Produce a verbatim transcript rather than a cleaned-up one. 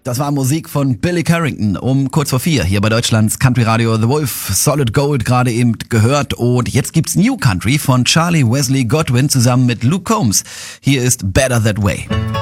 Das war Musik von Billy Carrington um kurz vor vier hier bei Deutschlands Country Radio. The Wolf, Solid Gold gerade eben gehört und jetzt gibt's New Country von Charlie Wesley Godwin zusammen mit Luke Combs. Hier ist Better That Way.